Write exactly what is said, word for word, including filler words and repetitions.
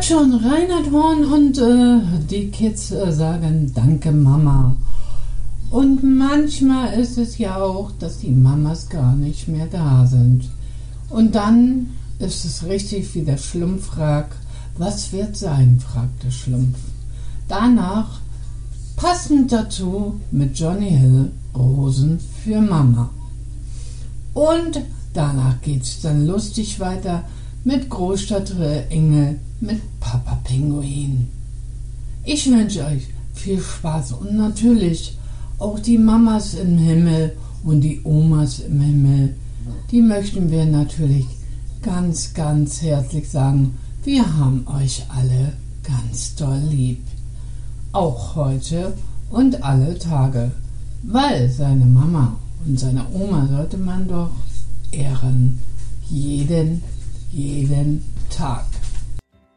schon Reinhard Horn und äh, die Kids äh, sagen Danke Mama. Und manchmal ist es ja auch, dass die Mamas gar nicht mehr da sind. Und dann ist es richtig, wie der Schlumpf fragt, was wird sein, fragt der Schlumpf. Danach, passend dazu, mit Johnny Hill, Rosen für Mama. Und danach geht's dann lustig weiter mit Großstadtengel, mit Papa Pinguin. Ich wünsche euch viel Spaß und natürlich auch die Mamas im Himmel und die Omas im Himmel. Die möchten wir natürlich ganz, ganz herzlich sagen, wir haben euch alle ganz doll lieb. Auch heute und alle Tage, weil seine Mama und seine Oma sollte man doch ehren. Jeden, jeden Tag.